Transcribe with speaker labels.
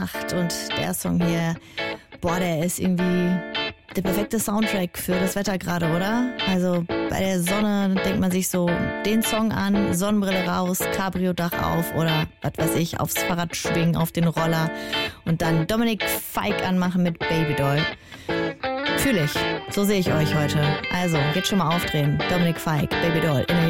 Speaker 1: gemacht und der Song hier, boah, der ist irgendwie der perfekte Soundtrack für das Wetter gerade, oder? Also bei der Sonne denkt man sich so den Song an, Sonnenbrille raus, Cabrio-Dach auf oder was weiß ich, aufs Fahrrad schwingen, auf den Roller und dann Dominic Fike anmachen mit Babydoll. Fühl ich. So sehe ich euch heute. Also, jetzt schon mal aufdrehen. Dominic Fike, Babydoll.